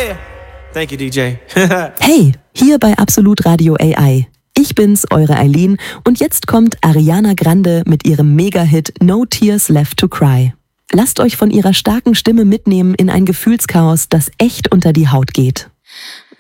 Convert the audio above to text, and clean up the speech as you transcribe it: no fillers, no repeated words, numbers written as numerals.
Yeah. Thank you, DJ. Hey, hier bei Absolut Radio AI. Ich bin's, eure Eileen, und jetzt kommt Ariana Grande mit ihrem Mega-Hit No Tears Left to Cry. Lasst euch von ihrer starken Stimme mitnehmen in ein Gefühlschaos, das echt unter die Haut geht.